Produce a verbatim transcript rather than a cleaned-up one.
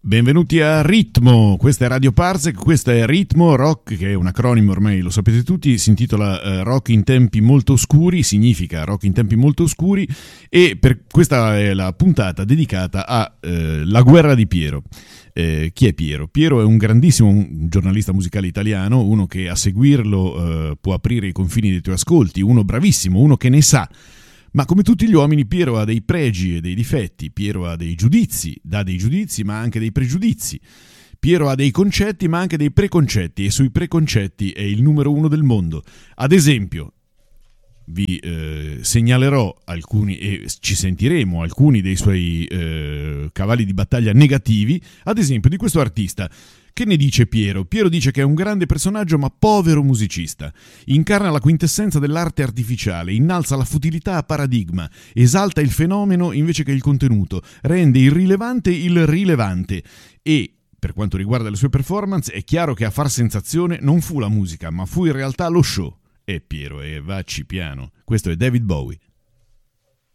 Benvenuti a Ritmo, questa è Radio Parsec, questo è Ritmo Rock, che è un acronimo, ormai lo sapete tutti, si intitola uh, Rock in tempi molto oscuri, significa Rock in tempi molto oscuri, e per questa è la puntata dedicata a uh, La guerra di Piero. Eh, chi è Piero? Piero è un grandissimo un giornalista musicale italiano, uno che a seguirlo uh, può aprire i confini dei tuoi ascolti, uno bravissimo, uno che ne sa. Ma come tutti gli uomini, Piero ha dei pregi e dei difetti, Piero ha dei giudizi, dà dei giudizi ma anche dei pregiudizi. Piero ha dei concetti ma anche dei preconcetti, e sui preconcetti è il numero uno del mondo. Ad esempio, vi eh, segnalerò alcuni, e ci sentiremo alcuni dei suoi eh, cavalli di battaglia negativi, ad esempio di questo artista. Che ne dice Piero? Piero dice che è un grande personaggio ma povero musicista. Incarna la quintessenza dell'arte artificiale, innalza la futilità a paradigma, esalta il fenomeno invece che il contenuto, rende irrilevante il rilevante e, per quanto riguarda le sue performance, è chiaro che a far sensazione non fu la musica, ma fu in realtà lo show. E Piero, e vacci piano. Questo è David Bowie.